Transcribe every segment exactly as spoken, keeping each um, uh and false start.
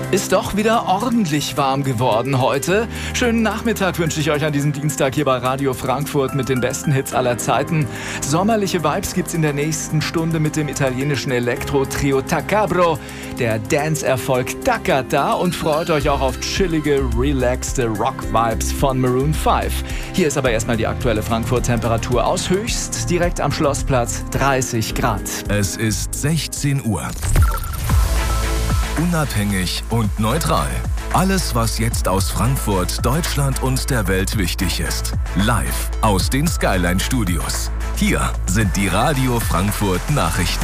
Ist doch wieder ordentlich warm geworden heute. Schönen Nachmittag wünsche ich euch an diesem Dienstag hier bei Radio Frankfurt mit den besten Hits aller Zeiten. Sommerliche Vibes gibt's in der nächsten Stunde mit dem italienischen Elektro-Trio Takabro. Der Dance-Erfolg Takata und freut euch auch auf chillige, relaxte Rock-Vibes von Maroon fünf. Hier ist aber erstmal die aktuelle Frankfurt-Temperatur aus Höchst, direkt am Schlossplatz, dreißig Grad. Es ist sechzehn Uhr. Unabhängig und neutral. Alles, was jetzt aus Frankfurt, Deutschland und der Welt wichtig ist. Live aus den Skyline Studios. Hier sind die Radio Frankfurt Nachrichten.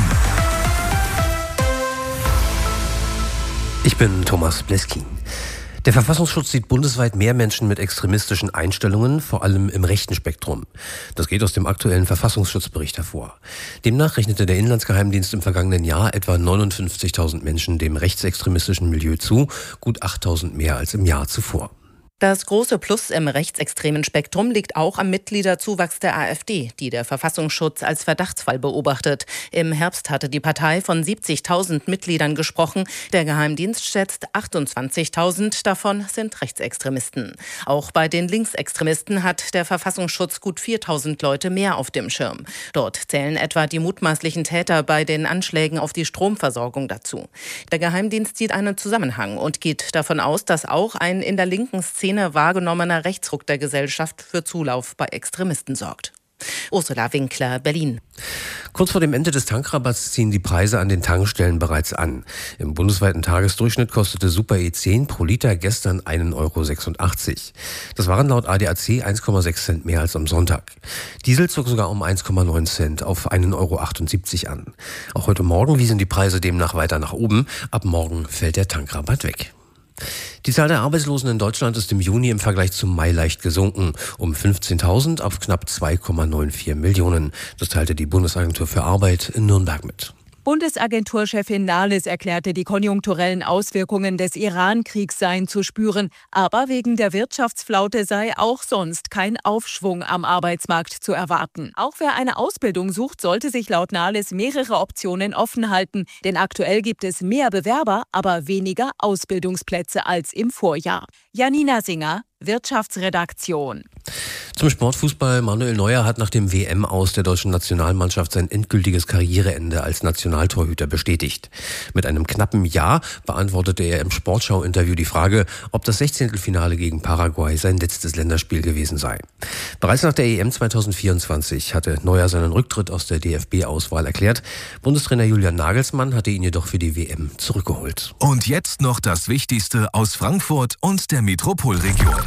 Ich bin Thomas Bleski. Der Verfassungsschutz sieht bundesweit mehr Menschen mit extremistischen Einstellungen, vor allem im rechten Spektrum. Das geht aus dem aktuellen Verfassungsschutzbericht hervor. Demnach rechnete der Inlandsgeheimdienst im vergangenen Jahr etwa neunundfünfzigtausend Menschen dem rechtsextremistischen Milieu zu, gut achttausend mehr als im Jahr zuvor. Das große Plus im rechtsextremen Spektrum liegt auch am Mitgliederzuwachs der AfD, die der Verfassungsschutz als Verdachtsfall beobachtet. Im Herbst hatte die Partei von siebzigtausend Mitgliedern gesprochen. Der Geheimdienst schätzt achtundzwanzigtausend, davon sind Rechtsextremisten. Auch bei den Linksextremisten hat der Verfassungsschutz gut viertausend Leute mehr auf dem Schirm. Dort zählen etwa die mutmaßlichen Täter bei den Anschlägen auf die Stromversorgung dazu. Der Geheimdienst sieht einen Zusammenhang und geht davon aus, dass auch ein in der linken Szene wahrgenommener Rechtsruck der Gesellschaft für Zulauf bei Extremisten sorgt. Ursula Winkler, Berlin. Kurz vor dem Ende des Tankrabatts ziehen die Preise an den Tankstellen bereits an. Im bundesweiten Tagesdurchschnitt kostete Super E zehn pro Liter gestern einen Euro sechsundachtzig. Das waren laut A D A C eins Komma sechs Cent mehr als am Sonntag. Diesel zog sogar um eins Komma neun Cent auf einen Euro achtundsiebzig an. Auch heute Morgen wiesen die Preise demnach weiter nach oben. Ab morgen fällt der Tankrabatt weg. Die Zahl der Arbeitslosen in Deutschland ist im Juni im Vergleich zum Mai leicht gesunken, um fünfzehntausend auf knapp zwei Komma vierundneunzig Millionen. Das teilte die Bundesagentur für Arbeit in Nürnberg mit. Bundesagenturchefin Nahles erklärte, die konjunkturellen Auswirkungen des Iran-Kriegs seien zu spüren. Aber wegen der Wirtschaftsflaute sei auch sonst kein Aufschwung am Arbeitsmarkt zu erwarten. Auch wer eine Ausbildung sucht, sollte sich laut Nahles mehrere Optionen offen halten. Denn aktuell gibt es mehr Bewerber, aber weniger Ausbildungsplätze als im Vorjahr. Janina Singer, Wirtschaftsredaktion. Zum Sportfußball. Manuel Neuer hat nach dem W M-Aus der deutschen Nationalmannschaft sein endgültiges Karriereende als Nationaltorhüter bestätigt. Mit einem knappen Ja beantwortete er im Sportschau-Interview die Frage, ob das Sechzehntelfinale gegen Paraguay sein letztes Länderspiel gewesen sei. Bereits nach der E M zweitausendvierundzwanzig hatte Neuer seinen Rücktritt aus der D F B-Auswahl erklärt. Bundestrainer Julian Nagelsmann hatte ihn jedoch für die W M zurückgeholt. Und jetzt noch das Wichtigste aus Frankfurt und der Metropolregion.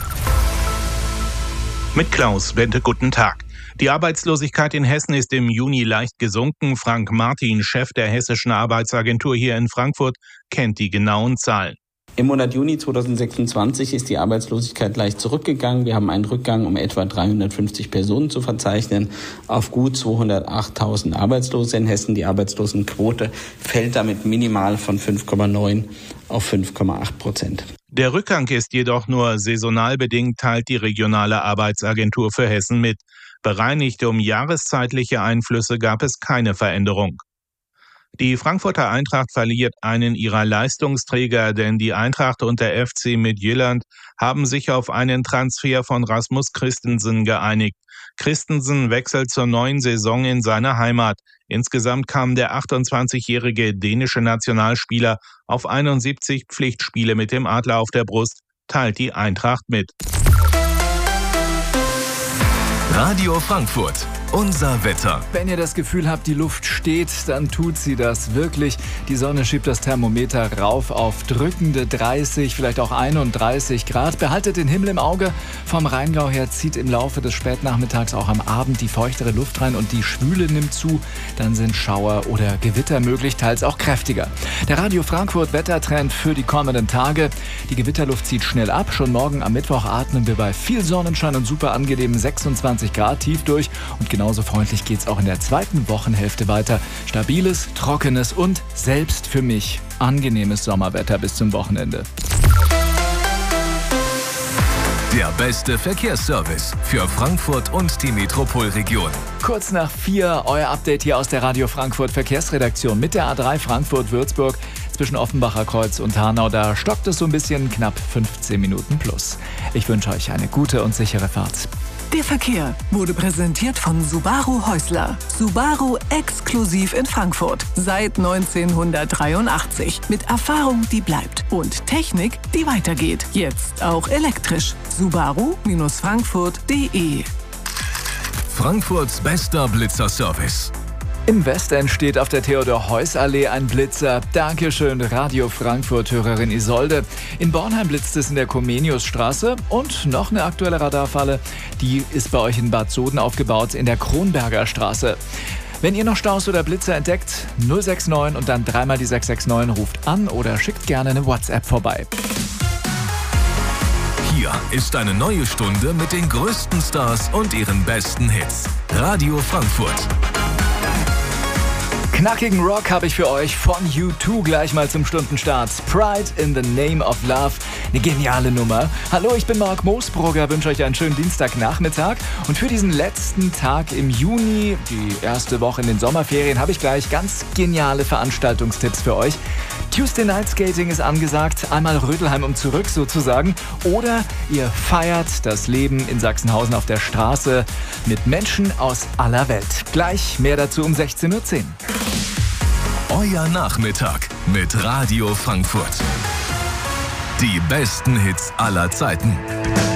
Mit Klaus Bente, guten Tag. Die Arbeitslosigkeit in Hessen ist im Juni leicht gesunken. Frank Martin, Chef der Hessischen Arbeitsagentur hier in Frankfurt, kennt die genauen Zahlen. Im Monat Juni zweitausendsechsundzwanzig ist die Arbeitslosigkeit leicht zurückgegangen. Wir haben einen Rückgang um etwa dreihundertfünfzig Personen zu verzeichnen auf gut zweihundertachttausend Arbeitslose in Hessen. Die Arbeitslosenquote fällt damit minimal von fünf Komma neun auf fünf Komma acht Prozent. Der Rückgang ist jedoch nur saisonal bedingt, teilt die regionale Arbeitsagentur für Hessen mit. Bereinigt um jahreszeitliche Einflüsse gab es keine Veränderung. Die Frankfurter Eintracht verliert einen ihrer Leistungsträger, denn die Eintracht und der F C Midtjylland haben sich auf einen Transfer von Rasmus Christensen geeinigt. Christensen wechselt zur neuen Saison in seine Heimat. Insgesamt kam der achtundzwanzigjährige dänische Nationalspieler auf einundsiebzig Pflichtspiele mit dem Adler auf der Brust, teilt die Eintracht mit. Radio Frankfurt. Unser Wetter. Wenn ihr das Gefühl habt, die Luft steht, dann tut sie das wirklich. Die Sonne schiebt das Thermometer rauf auf drückende dreißig, vielleicht auch einunddreißig Grad. Behaltet den Himmel im Auge. Vom Rheingau her zieht im Laufe des Spätnachmittags auch am Abend die feuchtere Luft rein und die Schwüle nimmt zu. Dann sind Schauer oder Gewitter möglich, teils auch kräftiger. Der Radio Frankfurt Wettertrend für die kommenden Tage. Die Gewitterluft zieht schnell ab. Schon morgen am Mittwoch atmen wir bei viel Sonnenschein und super angenehmen sechsundzwanzig Grad tief durch. Und genauso freundlich geht's auch in der zweiten Wochenhälfte weiter. Stabiles, trockenes und selbst für mich angenehmes Sommerwetter bis zum Wochenende. Der beste Verkehrsservice für Frankfurt und die Metropolregion. Kurz nach vier, euer Update hier aus der Radio Frankfurt Verkehrsredaktion mit der A drei Frankfurt-Würzburg. zwischen Offenbacher Kreuz und Hanau, da stockt es so ein bisschen, knapp fünfzehn Minuten plus. Ich wünsche euch eine gute und sichere Fahrt. Der Verkehr wurde präsentiert von Subaru Häusler. Subaru exklusiv in Frankfurt. Seit neunzehnhundertdreiundachtzig. Mit Erfahrung, die bleibt. Und Technik, die weitergeht. Jetzt auch elektrisch. Subaru Frankfurt punkt de. Frankfurts bester Blitzerservice. Im Westend steht auf der Theodor-Heuss-Allee ein Blitzer. Dankeschön, Radio Frankfurt-Hörerin Isolde. In Bornheim blitzt es in der Comeniusstraße. Und noch eine aktuelle Radarfalle, die ist bei euch in Bad Soden aufgebaut, in der Kronberger Straße. Wenn ihr noch Staus oder Blitzer entdeckt, null sechs neun und dann dreimal die sechs sechs neun, ruft an oder schickt gerne eine WhatsApp vorbei. Hier ist eine neue Stunde mit den größten Stars und ihren besten Hits. Radio Frankfurt. Knackigen Rock habe ich für euch von U zwei gleich mal zum Stundenstart. Pride in the Name of Love. Eine geniale Nummer. Hallo, ich bin Marc Moosbrugger, wünsche euch einen schönen Dienstagnachmittag. Und für diesen letzten Tag im Juni, die erste Woche in den Sommerferien, habe ich gleich ganz geniale Veranstaltungstipps für euch. Tuesday Night Skating ist angesagt, einmal Rödelheim um zurück sozusagen. Oder ihr feiert das Leben in Sachsenhausen auf der Straße mit Menschen aus aller Welt. Gleich mehr dazu um sechzehn Uhr zehn. Euer Nachmittag mit Radio Frankfurt. Die besten Hits aller Zeiten.